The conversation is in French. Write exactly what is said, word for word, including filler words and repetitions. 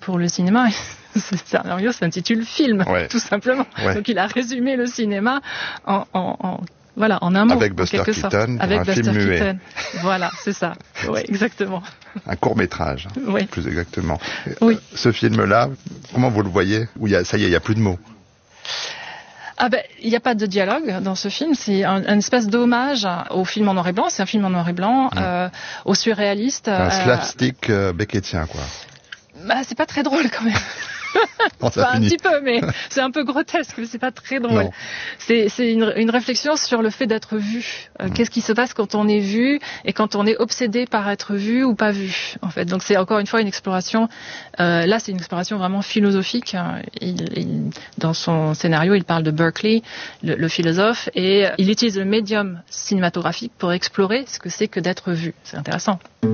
pour le cinéma, ce scénario s'intitule film, ouais. tout simplement. Ouais. Donc il a résumé le cinéma en, en, en voilà, en un mot. Avec Buster en quelque Keaton, sorte. pour Avec un Buster film muet. Keaton. Voilà, c'est ça. Oui, exactement. Un court-métrage, oui. plus exactement. Oui. Euh, ce film-là, comment vous le voyez? Où il y a, ça y est, il n'y a plus de mots. Ah ben, il n'y a pas de dialogue dans ce film. C'est un, un espèce d'hommage au film en noir et blanc. C'est un film en noir et blanc, mmh. euh, au surréaliste. Un euh, slapstick euh, beckettien, quoi. Bah, c'est pas très drôle quand même. Bon, ça enfin, un petit peu, mais c'est un peu grotesque, mais c'est pas très drôle. C'est, c'est une, une réflexion sur le fait d'être vu. Euh, mmh. Qu'est-ce qui se passe quand on est vu et quand on est obsédé par être vu ou pas vu, en fait. Donc c'est encore une fois une exploration. Euh, là, c'est une exploration vraiment philosophique. Il, il, dans son scénario, il parle de Berkeley, le, le philosophe, et il utilise le médium cinématographique pour explorer ce que c'est que d'être vu. C'est intéressant.